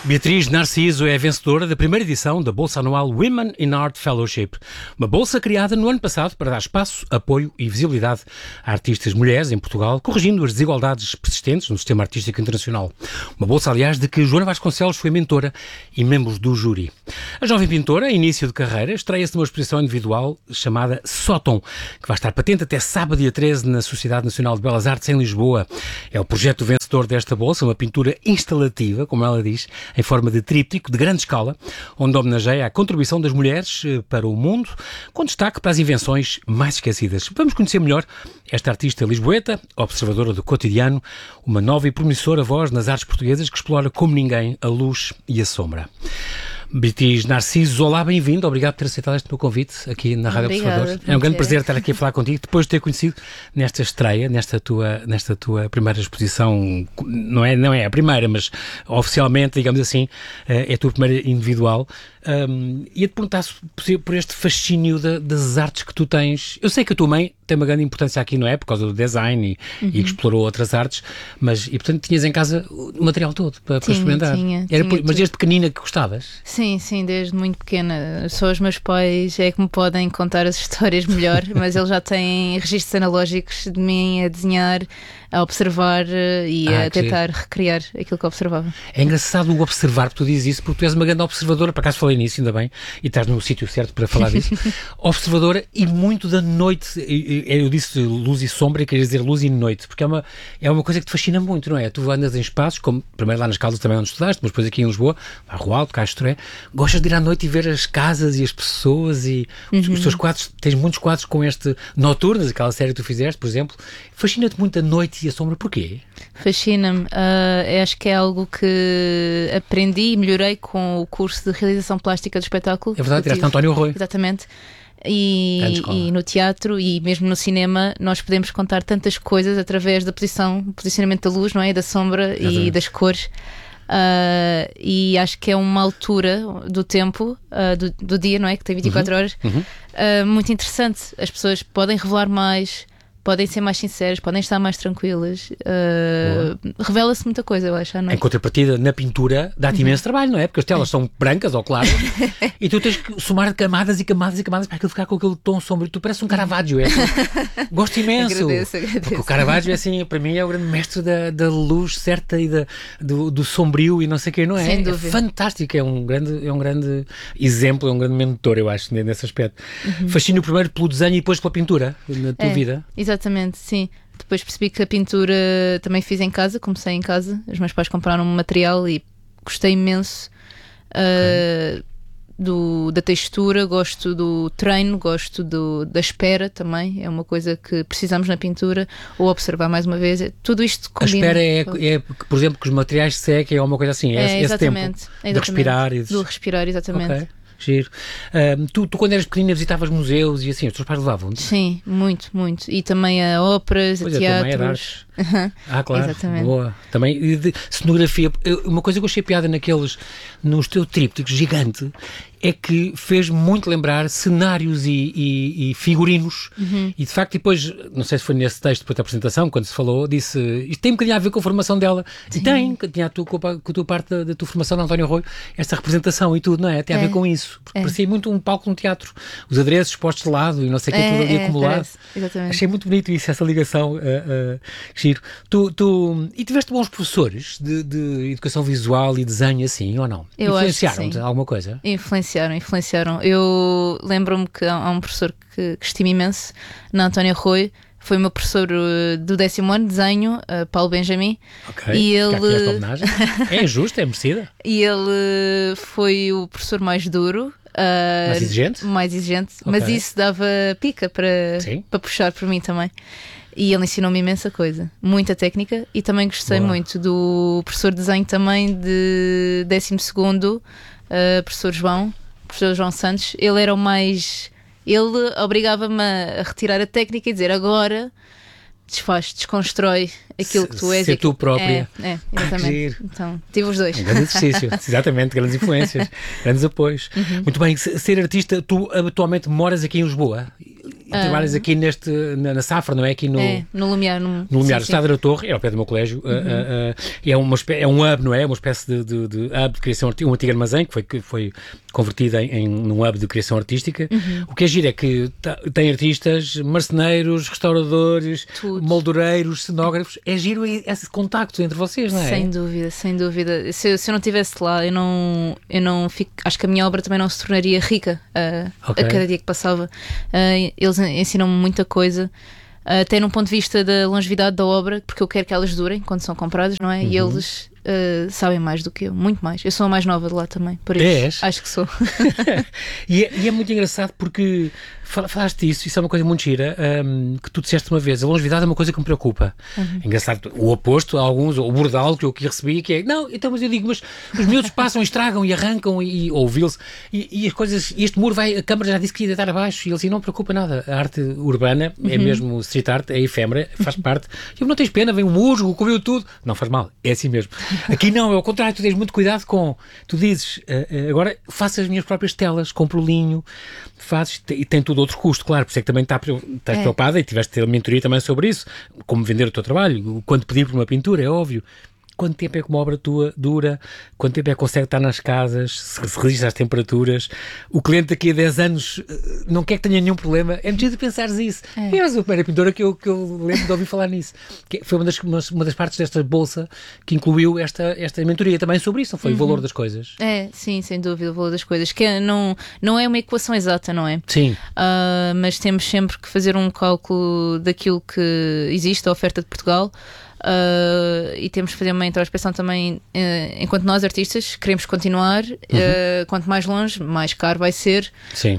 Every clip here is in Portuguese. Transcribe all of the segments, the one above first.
Beatriz Narciso é a vencedora da primeira edição da Bolsa Anual Women in Art Fellowship, uma bolsa criada no ano passado para dar espaço, apoio e visibilidade a artistas mulheres em Portugal, corrigindo as desigualdades persistentes no sistema artístico internacional. Uma bolsa, aliás, de que Joana Vasconcelos foi mentora e membro do júri. A jovem pintora, início de carreira, estreia-se numa exposição individual chamada Sóton, que vai estar patente até sábado, dia 13, na Sociedade Nacional de Belas Artes, em Lisboa. É o projeto vencedor desta bolsa, uma pintura instalativa, como ela diz, em forma de tríptico, de grande escala, onde homenageia a contribuição das mulheres para o mundo, com destaque para as invenções mais esquecidas. Vamos conhecer melhor esta artista lisboeta, observadora do cotidiano, uma nova e promissora voz nas artes portuguesas que explora como ninguém a luz e a sombra. Beatriz Narciso, olá, bem-vindo, obrigado por ter aceitado este meu convite aqui na Rádio Observador. É um grande prazer estar aqui a falar contigo, depois de ter conhecido nesta estreia, nesta tua primeira exposição, não é a primeira, mas oficialmente, digamos assim, é a tua primeira individual. Ia-te perguntar por este fascínio das artes que tu tens. Eu sei que a tua mãe tem uma grande importância aqui, não é? Por causa do design e que explorou outras artes, e portanto tinhas em casa o material todo para experimentar. Tinha mas desde pequenina que gostavas? Sim, desde muito pequena. Só os meus pais é que me podem contar as histórias melhor, mas eles já têm registros analógicos de mim a desenhar, a observar e a tentar recriar aquilo que observava. É engraçado o observar, porque tu dizes isso, porque tu és uma grande observadora, por acaso falei nisso, ainda bem, e estás no sítio certo para falar disso. Observadora e muito da noite. Eu disse luz e sombra e queria dizer luz e noite, porque é uma coisa que te fascina muito, não é? Tu andas em espaços, como primeiro lá nas Caldas também onde estudaste, mas depois aqui em Lisboa, a Rua Alto, Castoré, gostas de ir à noite e ver as casas e as pessoas e os teus quadros, tens muitos quadros com este Noturnas, aquela série que tu fizeste, por exemplo. Fascina-te muito a noite e a sombra, porquê? Fascina-me. Acho que é algo que aprendi e melhorei com o curso de realização plástica do espetáculo. É verdade, tiraste António Rui. Exatamente. E no teatro e mesmo no cinema nós podemos contar tantas coisas através do posicionamento da luz, não é? Da sombra e das cores. E acho que é uma altura do tempo, do dia, não é? Que tem 24 horas, muito interessante. As pessoas podem revelar mais, podem ser mais sinceras, podem estar mais tranquilas. Revela-se muita coisa, eu acho, à noite. Em contrapartida, na pintura dá-te imenso trabalho, não é? Porque as telas são brancas ou claras e tu tens que somar camadas e camadas e camadas para aquilo ficar com aquele tom sombrio. Tu pareces um Caravaggio, é assim. Gosto imenso. Agradeço. Porque o Caravaggio é assim, para mim é o grande mestre da luz certa e do sombrio e não sei o que, não é? Sem dúvida. É fantástico, é um grande exemplo, é um grande mentor, eu acho, nesse aspecto. Fascina primeiro pelo desenho e depois pela pintura na tua vida. Exatamente, sim. Depois percebi que a pintura também fiz em casa, comecei em casa. Os meus pais compraram um material e gostei imenso da textura, gosto do treino, gosto da espera também. É uma coisa que precisamos na pintura, ou observar mais uma vez. Tudo isto combina. A espera é por exemplo, que os materiais se sequem, é uma coisa assim, esse tempo de respirar. Do respirar, exatamente. Okay. Giro. Tu quando eras pequenina visitavas museus e assim, os teus pais levavam-te? Sim, muito. E também a óperas, a teatros. Claro. Exatamente. Boa. Também de cenografia. Uma coisa que eu achei piada nos teus trípticos gigante é que fez muito lembrar cenários e figurinos e de facto depois, não sei se foi nesse texto depois da apresentação, quando se falou, disse, isto tem um bocadinho a ver com a formação dela. Sim. E tem, que tinha com a tua parte da tua formação na António Rui, essa representação e tudo, não é? Tem a ver com isso, porque parecia muito um palco num teatro, os adereços postos de lado e não sei o que, tudo ali acumulado. Exatamente. Achei muito bonito isso, essa ligação. Giro. E tiveste bons professores de educação visual e desenho assim, ou não? Influenciaram-te alguma coisa? Influenciaram. Eu lembro-me que há um professor que estimo imenso, na António Rui, foi o meu professor do 10º ano de desenho, Paulo Benjamin. Ok, e ele... aqui esta homenagem. É injusta, é merecida. E ele foi o professor mais duro. Mais exigente, okay. Mas isso dava pica para puxar por mim também. E ele ensinou-me imensa coisa, muita técnica, e também gostei muito do professor de desenho também de 12º, professor João Santos. Ele era o mais... Ele obrigava-me a retirar a técnica e dizer agora desconstrói aquilo que tu és. Ser tu própria. Exatamente. Então, tive os dois. Um grande exercício, exatamente, grandes influências, grandes apoios. Muito bem, ser artista, tu atualmente moras aqui em Lisboa? trabalhas aqui na Safra, não é? Aqui no Lumiar. No Lumiar, o Estado da Torre, é ao pé do meu colégio. É um hub, não é? Uma espécie de hub de criação artística, um antigo armazém que foi convertido num hub de criação artística. O que é giro é que tem artistas, marceneiros, restauradores, moldureiros, cenógrafos. É giro esse contacto entre vocês, não é? Sem dúvida, sem dúvida. Se eu não estivesse lá, eu não fico. Acho que a minha obra também não se tornaria rica a cada dia que passava. Eles ensinam-me muita coisa, até num ponto de vista da longevidade da obra, porque eu quero que elas durem quando são compradas, não é? E eles sabem mais do que eu, muito mais. Eu sou a mais nova de lá também, por isso acho que sou. e é muito engraçado porque falaste isso é uma coisa muito gira, que tu disseste uma vez, a longevidade é uma coisa que me preocupa. Engraçado, o oposto a alguns, o bordal que eu aqui recebi, que é, não, então, mas eu digo, mas os miúdos passam, estragam e arrancam e ouvi-los, e as coisas, este muro a Câmara já disse que ia deitar abaixo, e eles não preocupa nada, a arte urbana é mesmo street art, é efêmera, faz parte, e não tens pena, vem um musgo, comeu tudo, não faz mal, é assim mesmo. Aqui não, é ao contrário, tu tens muito cuidado tu dizes, agora faço as minhas próprias telas, compro o linho, fazes, e tem tudo outro custo, claro, por isso é que também estás preocupada e tiveste de ter mentoria também sobre isso, como vender o teu trabalho, quando pedir por uma pintura, é óbvio. Quanto tempo é que uma obra tua dura? Quanto tempo é que consegue estar nas casas? Se resiste às temperaturas? O cliente daqui a 10 anos não quer que tenha nenhum problema? É preciso pensares isso. E és a primeira pintora que eu lembro de ouvir falar nisso. Foi uma das partes desta bolsa que incluiu esta mentoria também sobre isso, não foi? O valor das coisas. Sim, sem dúvida, o valor das coisas. Que não é uma equação exata, não é? Sim. Mas temos sempre que fazer um cálculo daquilo que existe, a oferta de Portugal. E temos que fazer uma introspecção também, enquanto nós artistas queremos continuar, quanto mais longe, mais caro vai ser. Sim.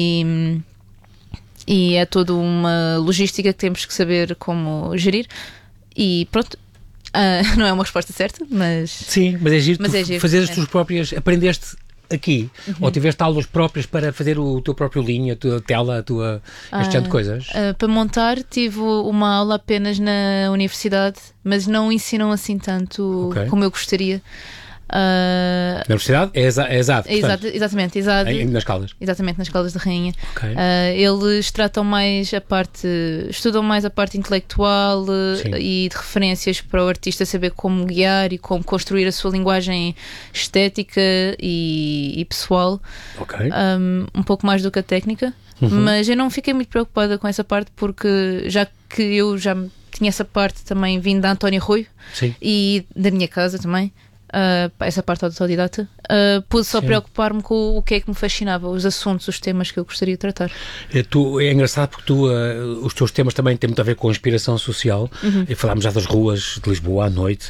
E é toda uma logística que temos que saber como gerir. E pronto, não é uma resposta certa, mas... Sim, mas é giro, fazer as tuas próprias... Aprendeste aqui? Ou tiveste aulas próprias para fazer o teu próprio linho, a tua tela, este tipo de coisas? Para montar tive uma aula apenas na universidade, mas não ensinam assim tanto como eu gostaria. Na universidade? É ESAD? Exatamente, ESAD. Nas Caldas? Exatamente, nas Caldas da Rainha. Eles tratam mais estudam mais a parte intelectual e de referências para o artista saber como guiar e como construir a sua linguagem estética e pessoal. Um pouco mais do que a técnica. Mas eu não fiquei muito preocupada com essa parte porque já que eu já tinha essa parte também vindo da Antónia Rui e da minha casa também. Essa parte autodidata, pude só preocupar-me com o que é que me fascinava, os assuntos, os temas que eu gostaria de tratar. É engraçado porque os teus temas também têm muito a ver com a inspiração social, e falámos já das ruas de Lisboa à noite.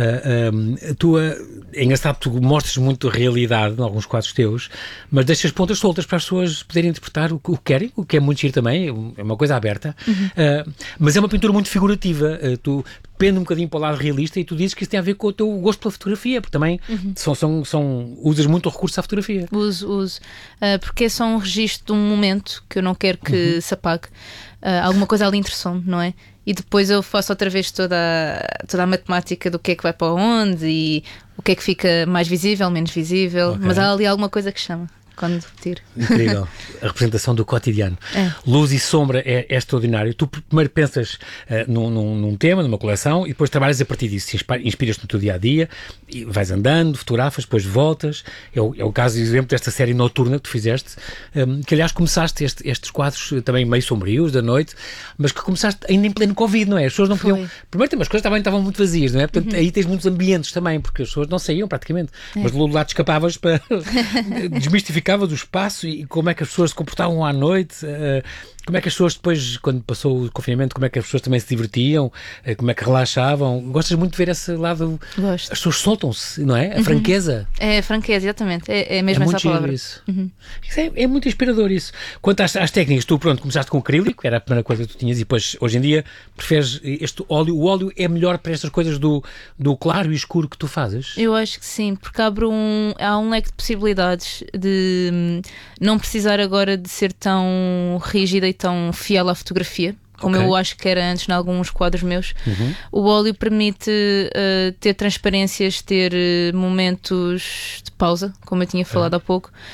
É engraçado porque tu mostras muito realidade em alguns quadros teus, mas deixas pontas soltas para as pessoas poderem interpretar o que querem, o que é muito giro também, é uma coisa aberta, mas é uma pintura muito figurativa. Tu pende um bocadinho para o lado realista e tu dizes que isso tem a ver com o teu gosto pela fotografia, porque também usas muito o recurso à fotografia. Uso. Porque é só um registro de um momento que eu não quero que se apague. Alguma coisa ali interessou-me, não é? E depois eu faço outra vez toda a matemática do que é que vai para onde e o que é que fica mais visível, menos visível, mas há ali alguma coisa que chama. Quando tiro. Incrível. A representação do cotidiano. Luz e sombra é extraordinário. Tu primeiro pensas num tema, numa coleção, e depois trabalhas a partir disso. Inspiras-te no teu dia-a-dia, e vais andando, fotografas, depois voltas. É o caso, exemplo, desta série noturna que tu fizeste, que aliás começaste estes quadros também meio sombrios da noite, mas que começaste ainda em pleno Covid, não é? As pessoas não podiam... Primeiro, as coisas também estavam muito vazias, não é? Portanto, aí tens muitos ambientes também, porque as pessoas não saíam praticamente. Mas do lado escapavas para desmistificar do espaço e como é que as pessoas se comportavam à noite, como é que as pessoas depois, quando passou o confinamento, como é que as pessoas também se divertiam, como é que relaxavam. Gostas muito de ver esse lado? Gosto. As pessoas soltam-se, não é? A franqueza. É a franqueza, exatamente. É mesmo essa palavra. Isso. Isso é muito inspirador isso. Quanto às técnicas, tu começaste com acrílico, era a primeira coisa que tu tinhas, e depois hoje em dia preferes este óleo. O óleo é melhor para estas coisas do claro e escuro que tu fazes? Eu acho que sim, porque há um leque de possibilidades de não precisar agora de ser tão rígida e tão fiel à fotografia, como eu acho que era antes em alguns quadros meus. O óleo permite ter transparências, ter momentos de pausa, como eu tinha falado há pouco,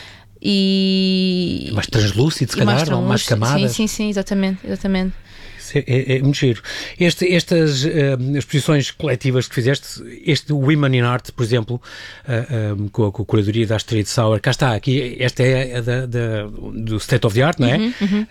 e... Mais translúcido, se calhar, ou mais camadas. Sim, exatamente. É muito giro. Estas exposições coletivas que fizeste, este Women in Art, por exemplo, com a curadoria da Astrid Sauer, cá está, aqui, esta é do State of the Art, não é?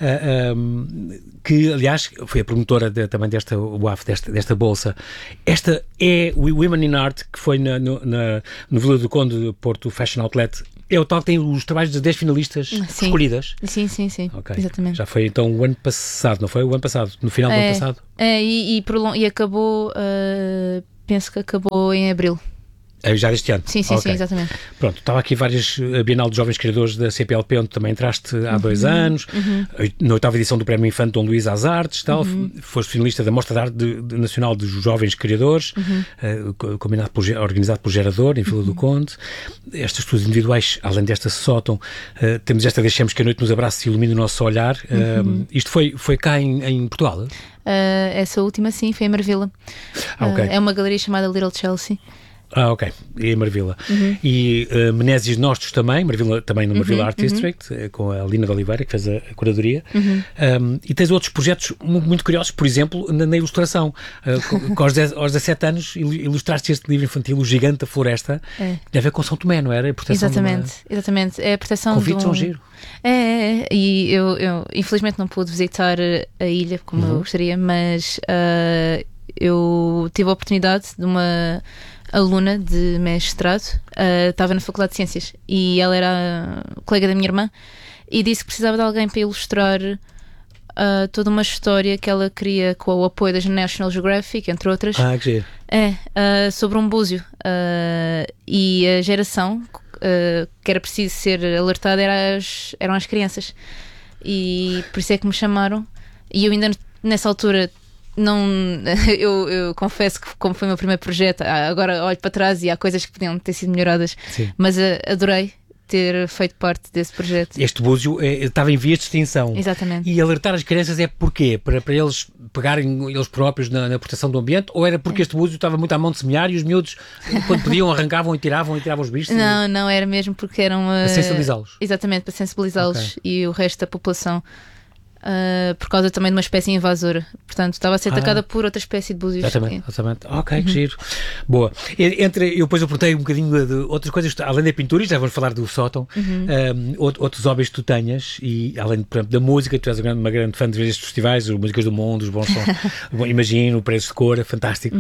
Que, aliás, foi a promotora também desta UAF, desta bolsa. Esta é o Women in Art, que foi no Vila do Conde, Porto Fashion Outlet. É o tal que tem os trabalhos das 10 finalistas escolhidas? Sim. Okay. Exatamente. Já foi então o ano passado, não foi? O ano passado, no final do ano passado? E acabou, penso que acabou em abril. Já deste ano? Sim, exatamente. Pronto, estava aqui a Bienal de Jovens Criadores da CPLP, onde também entraste há 2 anos, na 8ª edição do Prémio Infante Dom Luís às Artes, tal, foste finalista da Mostra de Arte Nacional dos Jovens Criadores, organizado pelo Gerador, em Vila do Conde. Estas tuas individuais, além desta Sótão, temos esta Deixemos que a Noite nos abrace e ilumine o nosso olhar. Isto foi cá em Portugal? Essa última, sim, foi em Marvila. Okay. É uma galeria chamada Little Chelsea. Ok, e em Marvila. E Menezes Nostos também, também no Marvila Art District, com a Lina de Oliveira, que fez a curadoria. E tens outros projetos muito curiosos, por exemplo, na ilustração. Aos 17 anos ilustraste este livro infantil, O Gigante da Floresta, que tem a ver com São Tomé, não era? Exatamente. É a proteção Convites de um giro. E eu infelizmente não pude visitar a ilha como eu gostaria, mas eu tive a oportunidade de uma aluna de mestrado, estava na Faculdade de Ciências e ela era colega da minha irmã e disse que precisava de alguém para ilustrar toda uma história que ela queria com o apoio da National Geographic, entre outras. Que giro. Sobre um búzio. E a geração que era preciso ser alertada eram as crianças. E por isso é que me chamaram. E eu ainda nessa altura eu confesso que, como foi o meu primeiro projeto, agora olho para trás e há coisas que podiam ter sido melhoradas. Sim. Mas adorei ter feito parte desse projeto. Este búzio estava em vias de extinção. Exatamente. E alertar as crianças é porquê? Para eles pegarem eles próprios na proteção do ambiente? Ou era porque este búzio estava muito à mão de semear e os miúdos, quando podiam, arrancavam e tiravam os bichos? Não, era mesmo porque eram... Para sensibilizá-los. Exatamente, para sensibilizá-los e o resto da população. Por causa também de uma espécie invasora. Portanto, estava a ser atacada por outra espécie de búzios. Exatamente. Ok, que giro. Boa. Eu depois perguntei um bocadinho de outras coisas, além da pintura, e já vamos falar do Sótão, outros hobbies que tu tenhas, e além, por exemplo, da música, tu és uma grande fã de ver estes festivais, as músicas do mundo, os bons sons, imagino, o preço de cor, é fantástico.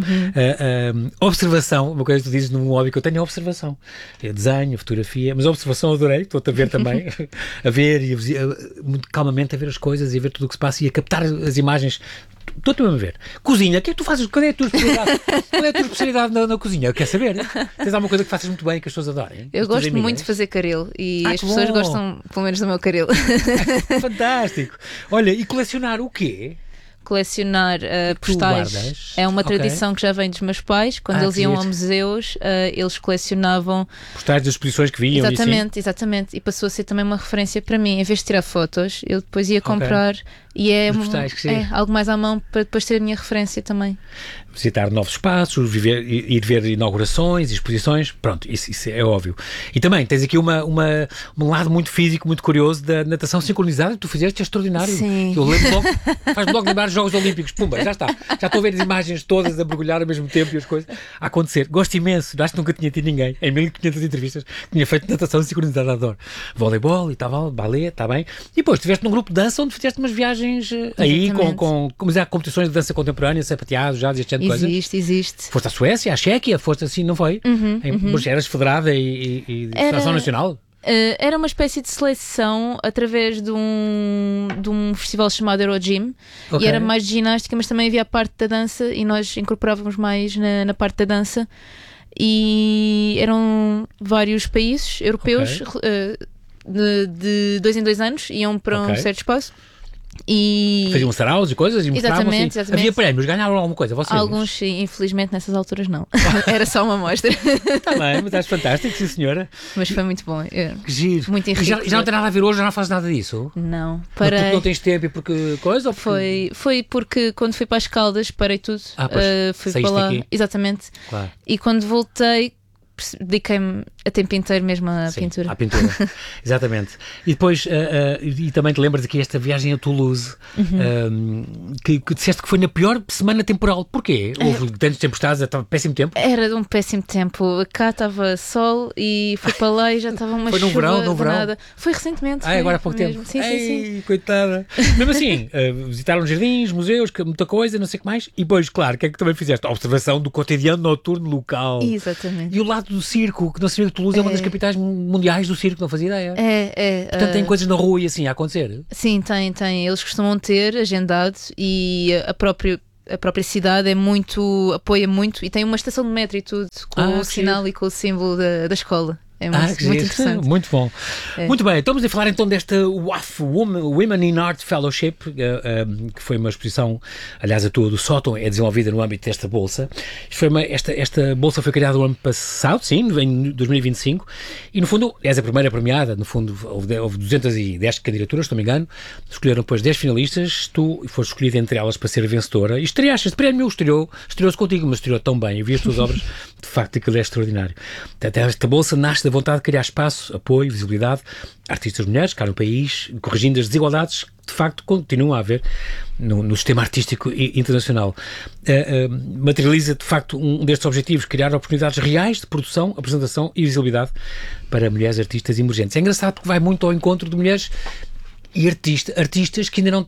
Observação, uma coisa que tu dizes num hobby que eu tenho é observação. Desenho, fotografia, mas a observação adorei, estou-te a ver também, a ver e muito calmamente a ver as coisas e a ver tudo o que se passa e a captar as imagens. Estou-te mesmo a ver. Cozinha, o que é que tu fazes? Qual é a tua especialidade? Qual é a tua especialidade na cozinha? Eu quero saber. Tens alguma coisa que faças muito bem que as pessoas adorem? Eu gosto muito de fazer caril e as pessoas gostam pelo menos do meu caril. Fantástico. Olha, e colecionar o quê? Colecionar postais é uma tradição que já vem dos meus pais. Quando eles iam a museus, eles colecionavam postais das exposições que viam. Exatamente, e passou a ser também uma referência para mim. Em vez de tirar fotos, eu depois ia comprar e é algo mais à mão para depois ter a minha referência também. Visitar novos espaços, ir ver inaugurações, exposições, pronto, isso é óbvio. E também tens aqui um lado muito físico, muito curioso da natação sincronizada que tu fizeste, é extraordinário. Sim. Eu lembro logo, faz-me logo lembrar os Jogos Olímpicos, pumba, já está. Já estou a ver as imagens todas a mergulhar ao mesmo tempo e as coisas a acontecer. Gosto imenso, acho que nunca tinha tido ninguém, em 1500 entrevistas, que tinha feito natação sincronizada, adoro. Voleibol e tal, balé, está bem. E depois estiveste num grupo de dança onde fizeste umas viagens aí com competições de dança contemporânea, sapateado, jazz, este tipo de coisas. Existe. Foste à Suécia, à Chequia, foste assim, não foi? Mas eras federada e seleção nacional? Era uma espécie de seleção através de um festival chamado Eurogym e era mais de ginástica, mas também havia a parte da dança e nós incorporávamos mais na parte da dança e eram vários países europeus de 2 em 2 anos, iam para um certo espaço. E faziam saraus e coisas e mostravam assim. Exatamente. Havia prémios, ganharam alguma coisa vocês? Alguns sim, infelizmente nessas alturas não. Era só uma amostra. Está bem, mas estás fantástico, sim senhora. Mas foi muito bom. Que giro. Muito enriquecedor. Já não tem nada a ver hoje, já não fazes nada disso? Não. Porque não tens tempo e porque coisa? Ou porque... Foi porque quando fui para as Caldas parei tudo. Fui para lá. Aqui. Exatamente. Claro. E quando voltei dediquei-me a tempo inteiro mesmo à pintura. À pintura, exatamente. E depois, e também te lembras aqui esta viagem a Toulouse, que disseste que foi na pior semana temporal. Porquê? Houve tantos tempestades, estava péssimo tempo? Era de um péssimo tempo. Cá estava sol e fui para lá e já estava uma chuva. Foi no verão? Foi recentemente. Agora há pouco tempo. Sim. Coitada. Mesmo assim, visitaram jardins, museus, muita coisa, não sei o que mais. E depois, claro, o que é que também fizeste? A observação do cotidiano noturno local. Exatamente. E o lado do circo, que não sabia que Toulouse é uma das capitais mundiais do circo, não fazia ideia. Portanto, tem coisas na rua e assim a acontecer? Sim, tem. Eles costumam ter agendado e a própria cidade apoia muito e tem uma estação de metro e tudo, com o sinal e com o símbolo da escola. É muito interessante. Muito bom. Muito bem, estamos a falar então desta WAF, Women in Art Fellowship, que foi uma exposição, aliás, a tua do Sótão é desenvolvida no âmbito desta bolsa. Esta bolsa foi criada no ano passado, sim, em 2025, e no fundo és a primeira premiada. No fundo houve 210 candidaturas, se não me engano, escolheram depois 10 finalistas, tu foste escolhida entre elas para ser a vencedora, e estreaste. Este prémio estreou-se contigo, mas estreou tão bem, eu vi as tuas obras, de facto aquilo é extraordinário. Portanto, esta bolsa nasce da vontade de criar espaço, apoio, visibilidade a artistas mulheres cá no país, corrigindo as desigualdades que de facto continuam a haver no sistema artístico internacional. Materializa de facto um destes objetivos, criar oportunidades reais de produção, apresentação e visibilidade para mulheres artistas emergentes. É engraçado porque vai muito ao encontro de mulheres e artistas que ainda não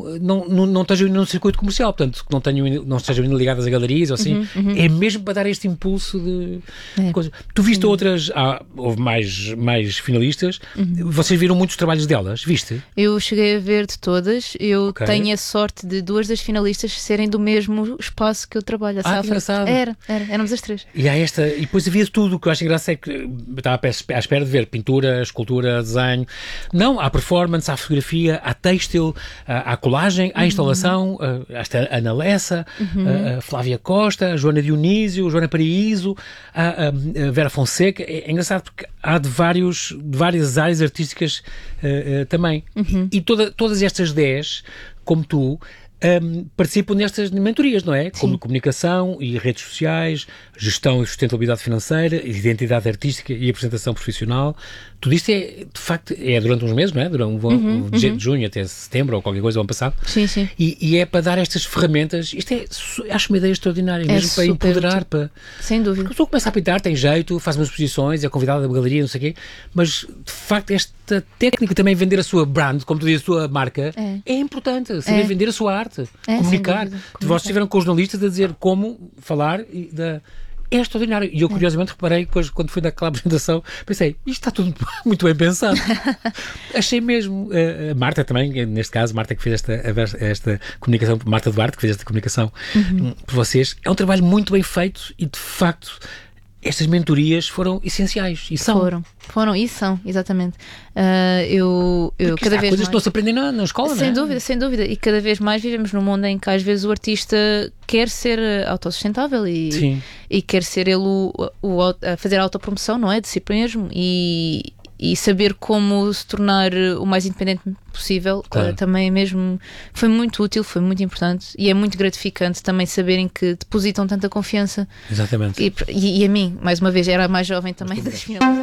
estejam no circuito comercial, portanto, que não estejam ainda ligadas a galerias ou assim. É mesmo para dar este impulso de coisa. Tu viste outras, houve mais finalistas, vocês viram muitos trabalhos delas, viste? Eu cheguei a ver de todas, eu tenho a sorte de 2 das finalistas serem do mesmo espaço que eu trabalho. Engraçado. Éramos as 3. E depois havia tudo, o que eu acho engraçado é que estava à espera de ver pintura, escultura, desenho, não, há performance, há fotografia, há têxtil, há colagem, há instalação, há Ana Lessa, a Flávia Costa, a Joana Dionísio, a Joana Paraíso, a Vera Fonseca. É engraçado porque há de várias áreas artísticas também. E todas estas 10, como tu, participam nestas mentorias, não é? Sim. Como comunicação e redes sociais, gestão e sustentabilidade financeira, identidade artística e apresentação profissional. Tudo isto de facto, durante uns meses, não é? De junho até setembro ou qualquer coisa do ano passado. Sim. E é para dar estas ferramentas. Isto acho uma ideia extraordinária, mesmo para empoderar. Sem dúvida. A pessoa começa a pintar, tem jeito, faz umas exposições, é convidada da galeria, não sei o quê, mas de facto esta técnica também, vender a sua brand, como tu dizes, a sua marca, é importante. Saber vender a sua arte, comunicar. Vocês estiveram com os jornalistas a dizer como falar é extraordinário. E eu, curiosamente, reparei, depois, quando fui naquela apresentação, pensei, isto está tudo muito bem pensado. Achei mesmo. A Marta também, neste caso, Marta que fez esta comunicação, Marta Duarte, que fez esta comunicação por vocês, é um trabalho muito bem feito e, de facto, estas mentorias foram essenciais. E são. Foram e são, exatamente. Eu cada vez coisas que não se aprendem na escola, sem não é? Sem dúvida. E cada vez mais vivemos num mundo em que às vezes o artista quer ser autossustentável e quer ser ele a fazer a autopromoção, não é? De si mesmo. E saber como se tornar o mais independente possível, claro. Também mesmo foi muito útil, foi muito importante e é muito gratificante também saberem que depositam tanta confiança. Exatamente. E a mim, mais uma vez, era a mais jovem também das finalistas.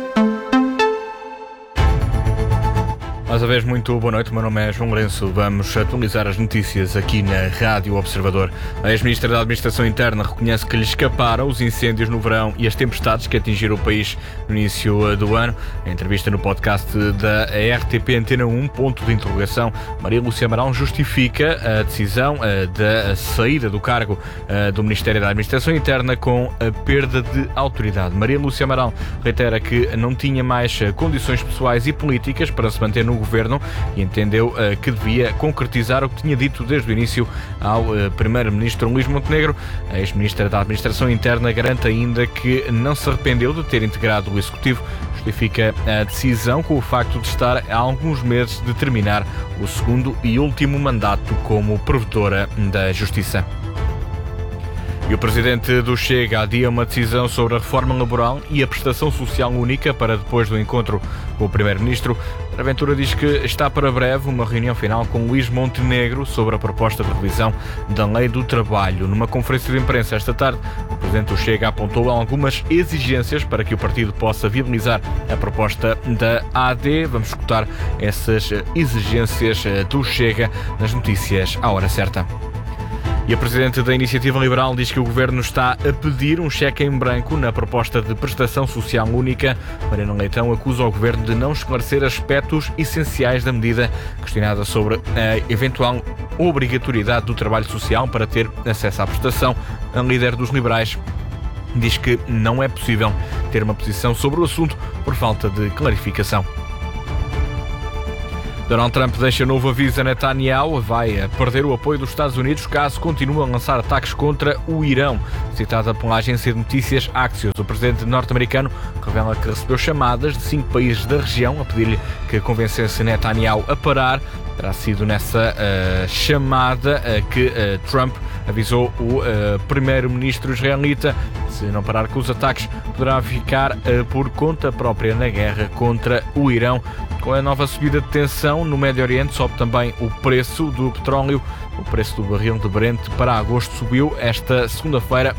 Mais uma vez, muito boa noite. O meu nome é João Lourenço. Vamos atualizar as notícias aqui na Rádio Observador. A ex-ministra da Administração Interna reconhece que lhe escaparam os incêndios no verão e as tempestades que atingiram o país no início do ano. Em entrevista no podcast da RTP Antena 1, ponto de interrogação, Maria Lúcia Amaral justifica a decisão da saída do cargo do Ministério da Administração Interna com a perda de autoridade. Maria Lúcia Amaral reitera que não tinha mais condições pessoais e políticas para se manter no governo e entendeu que devia concretizar o que tinha dito desde o início ao primeiro-ministro Luís Montenegro. A ex-ministra da Administração Interna garante ainda que não se arrependeu de ter integrado o Executivo. Justifica a decisão com o facto de estar há alguns meses de terminar o segundo e último mandato como provedora da Justiça. E o presidente do Chega adia uma decisão sobre a reforma laboral e a prestação social única para depois do encontro com o primeiro-ministro. A Ventura diz que está para breve uma reunião final com Luís Montenegro sobre a proposta de revisão da Lei do Trabalho. Numa conferência de imprensa esta tarde, o presidente do Chega apontou algumas exigências para que o partido possa viabilizar a proposta da AD. Vamos escutar essas exigências do Chega nas notícias à hora certa. E a presidente da Iniciativa Liberal diz que o governo está a pedir um cheque em branco na proposta de prestação social única. Mariana Leitão acusa o governo de não esclarecer aspectos essenciais da medida, questionada sobre a eventual obrigatoriedade do trabalho social para ter acesso à prestação. A líder dos liberais diz que não é possível ter uma posição sobre o assunto por falta de clarificação. Donald Trump deixa novo aviso a Netanyahu, vai perder o apoio dos Estados Unidos caso continue a lançar ataques contra o Irão. Citada pela agência de notícias Axios, o presidente norte-americano revela que recebeu chamadas de 5 países da região a pedir-lhe que convencesse Netanyahu a parar. Terá sido nessa chamada que Trump avisou o primeiro-ministro israelita: se não parar com os ataques, poderá ficar por conta própria na guerra contra o Irão. Com a nova subida de tensão no Médio Oriente, sobe também o preço do petróleo. O preço do barril de Brent para agosto subiu esta segunda-feira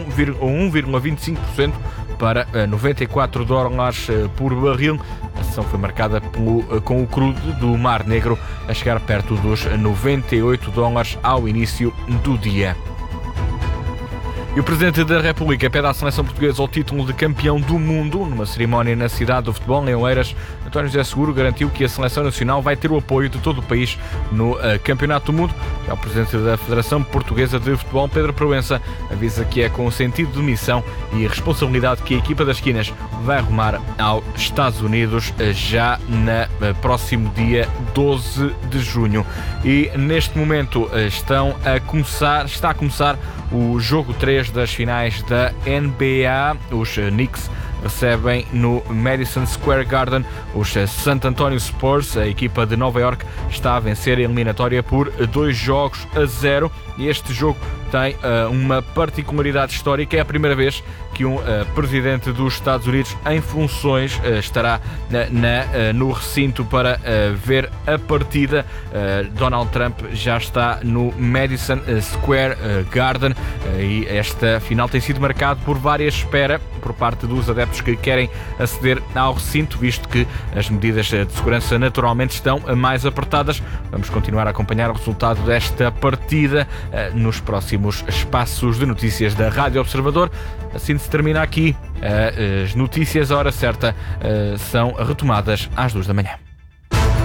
1,25% para $94 por barril. A sessão foi marcada com o crudo do Mar Negro a chegar perto dos $98 ao início do dia. E o Presidente da República pede à seleção portuguesa o título de campeão do mundo. Numa cerimónia na cidade do futebol, em Oeiras, António José Seguro garantiu que a seleção nacional vai ter o apoio de todo o país no Campeonato do Mundo. Já o Presidente da Federação Portuguesa de Futebol, Pedro Proença, avisa que é com o sentido de missão e responsabilidade que a equipa das Quinas vai rumar aos Estados Unidos já no próximo dia 12 de junho. E neste momento está a começar o jogo 3 das finais da NBA. Os Knicks recebem no Madison Square Garden os San Antonio Spurs. A equipa de Nova York está a vencer a eliminatória por 2-0 e este jogo tem uma particularidade histórica. É a primeira vez que um presidente dos Estados Unidos em funções estará no recinto para ver a partida. Donald Trump já está no Madison Square Garden e esta final tem sido marcada por várias esperas por parte dos adeptos que querem aceder ao recinto, visto que as medidas de segurança naturalmente estão mais apertadas. Vamos continuar a acompanhar o resultado desta partida nos próximos espaços de notícias da Rádio Observador. Assim se termina aqui. As notícias à hora certa são retomadas às 2 da manhã.